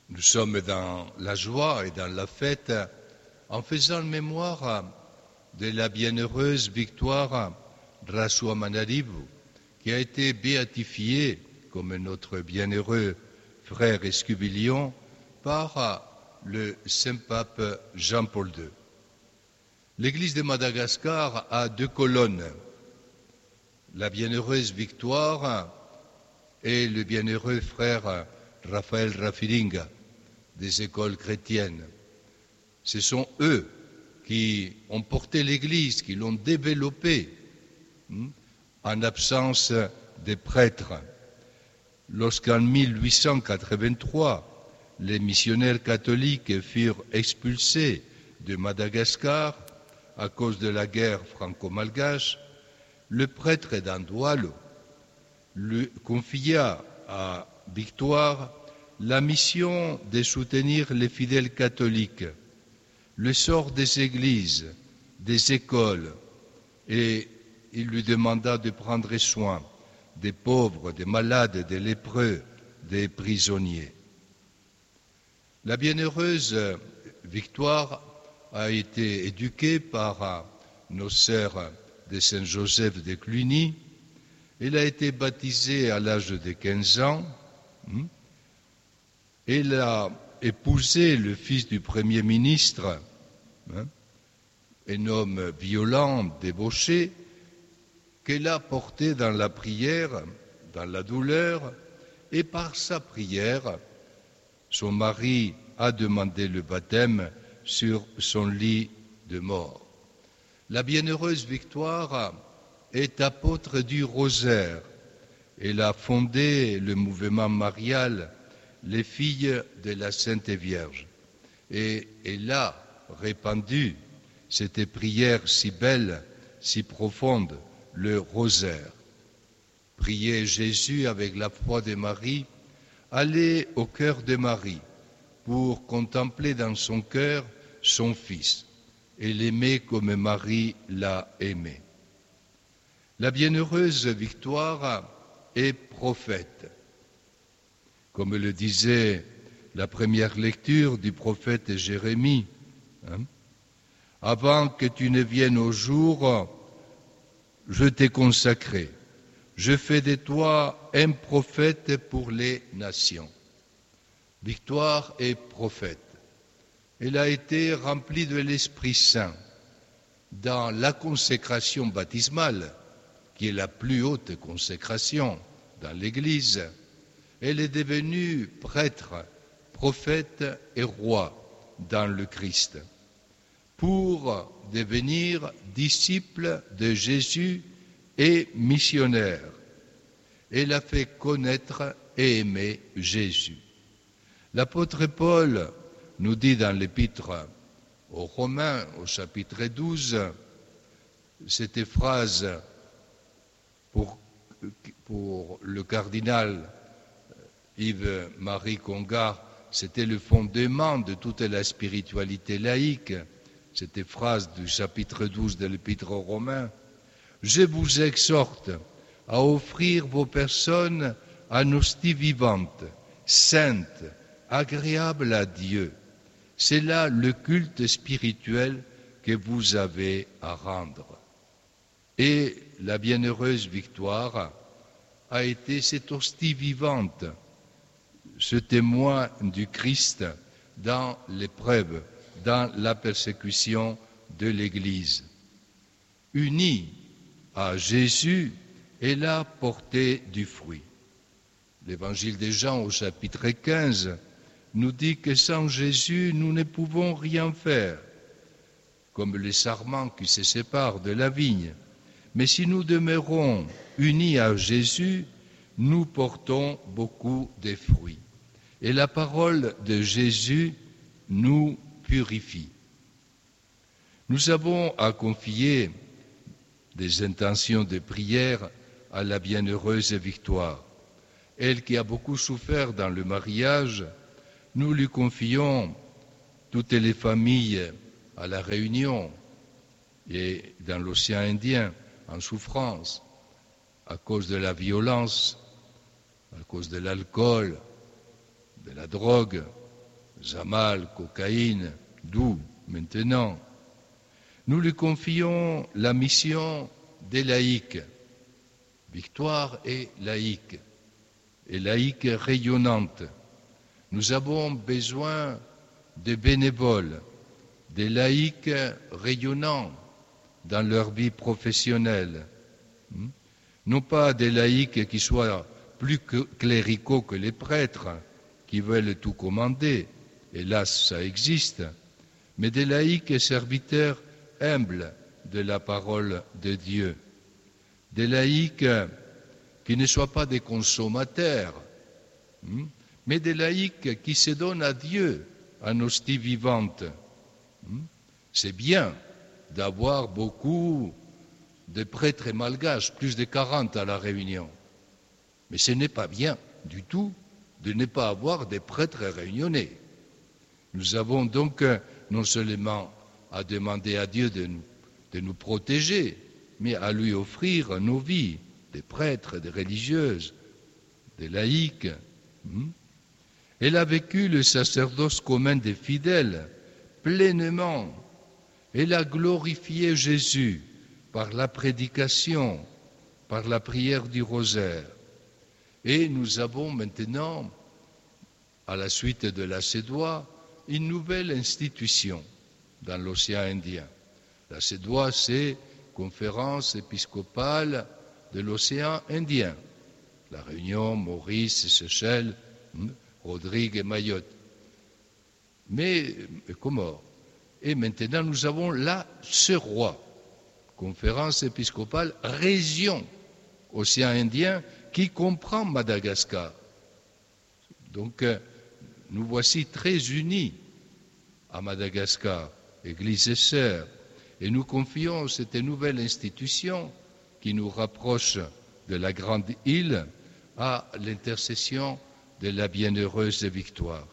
Nous sommes dans la joie et dans la fête en faisant mémoire de la bienheureuse Victoire Rasuamanarivu, qui a été béatifiée comme notre bienheureux frère Escubilion par le Saint-Pape Jean-Paul II. L'Église de Madagascar a deux colonnes, la bienheureuse Victoire et le bienheureux frère Raphaël Rafiringa des écoles chrétiennes. Ce sont eux qui ont porté l'Église, qui l'ont développée en absence des prêtres. Lorsqu'en 1883, les missionnaires catholiques furent expulsés de Madagascar à cause de la guerre franco-malgache, le prêtre d'Andohalo lui confia à Victoire la mission de soutenir les fidèles catholiques, le sort des églises, des écoles, et il lui demanda de prendre soin des pauvres, des malades, des lépreux, des prisonniers. La bienheureuse Victoire a été éduquée par nos sœurs de Saint-Joseph de Cluny. Elle a été baptisée à l'âge de 15 ans. Elle a épousé le fils du Premier ministre, un homme violent, débauché, qu'elle a porté dans la prière, dans la douleur, et par sa prière, son mari a demandé le baptême sur son lit de mort. La bienheureuse Victoire est apôtre du rosaire. Elle a fondé le mouvement marial les filles de la Sainte Vierge. Et elle a répandu cette prière si belle, si profonde, le rosaire. Prier Jésus avec la foi de Marie, aller au cœur de Marie pour contempler dans son cœur son Fils et l'aimer comme Marie l'a aimé. La bienheureuse Victoire est prophète. Comme le disait la première lecture du prophète Jérémie, avant que tu ne viennes au jour, je t'ai consacré, je fais de toi un prophète pour les nations. Victoire est prophète. Elle a été remplie de l'Esprit Saint dans la consécration baptismale, qui est la plus haute consécration dans l'Église. Elle est devenue prêtre, prophète et roi dans le Christ, pour devenir disciple de Jésus et missionnaire. Elle a fait connaître et aimer Jésus. L'apôtre Paul nous dit dans l'épître aux Romains, au chapitre 12, cette phrase pour le cardinal Yves-Marie Congar, c'était le fondement de toute la spiritualité laïque, cette phrase du chapitre 12 de l'Épître aux Romains. Je vous exhorte à offrir vos personnes en hostie vivante, sainte, agréable à Dieu. C'est là le culte spirituel que vous avez à rendre. Et la bienheureuse Victoire a été cette hostie vivante, ce témoin du Christ dans l'épreuve, dans la persécution de l'Église. Unie à Jésus, elle a porté du fruit. L'Évangile de Jean au chapitre 15 nous dit que sans Jésus, nous ne pouvons rien faire, comme les sarments qui se séparent de la vigne. Mais si nous demeurons unis à Jésus, nous portons beaucoup de fruits. Et la parole de Jésus nous purifie. Nous avons à confier des intentions de prière à la bienheureuse Victoire. Elle qui a beaucoup souffert dans le mariage, nous lui confions toutes les familles à la Réunion et dans l'océan Indien en souffrance à cause de la violence, à cause de l'alcool, de la drogue, Zamal, cocaïne, d'où maintenant. Nous lui confions la mission des laïcs. Victoire est laïque, et laïque rayonnante. Nous avons besoin de bénévoles, des laïcs rayonnants dans leur vie professionnelle. Non pas des laïcs qui soient plus cléricaux que les prêtres, qui veulent tout commander, hélas ça existe, mais des laïcs et serviteurs humbles de la parole de Dieu, des laïcs qui ne soient pas des consommateurs, mais des laïcs qui se donnent à Dieu en hostie vivante. C'est bien d'avoir beaucoup de prêtres malgaches, plus de 40 à la Réunion, mais ce n'est pas bien du tout de ne pas avoir des prêtres réunionnais. Nous avons donc non seulement à demander à Dieu de nous protéger, mais à lui offrir nos vies, des prêtres, des religieuses, des laïcs. Elle a vécu le sacerdoce commun des fidèles pleinement. Elle a glorifié Jésus par la prédication, par la prière du rosaire. Et nous avons maintenant, à la suite de la CEDOA, une nouvelle institution dans l'océan Indien. La CEDOA, c'est Conférence épiscopale de l'océan Indien. La Réunion, Maurice, Seychelles, Rodrigue et Mayotte. Mais Comores. Et maintenant, nous avons la CEROI, Conférence épiscopale région océan Indien, qui comprend Madagascar. Donc, nous voici très unis à Madagascar, Église et sœurs, et nous confions cette nouvelle institution qui nous rapproche de la grande île à l'intercession de la bienheureuse Victoire.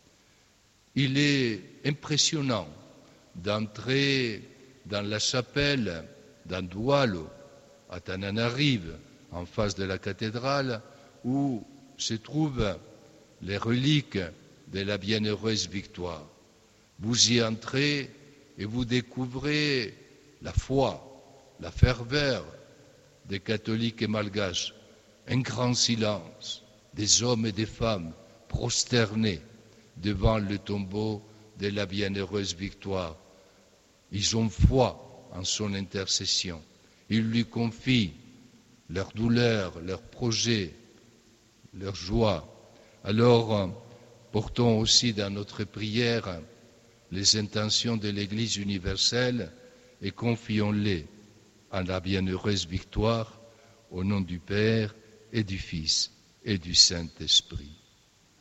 Il est impressionnant d'entrer dans la chapelle d'Andualo, à Tananarive, en face de la cathédrale, où se trouvent les reliques de la bienheureuse Victoire. Vous y entrez et vous découvrez la foi, la ferveur des catholiques et malgaches, un grand silence, des hommes et des femmes prosternés devant le tombeau de la bienheureuse Victoire. Ils ont foi en son intercession. Ils lui confient leurs douleurs, leurs projets, leurs joies. Alors, portons aussi dans notre prière les intentions de l'Église universelle et confions-les à la bienheureuse Victoire, au nom du Père et du Fils et du Saint-Esprit.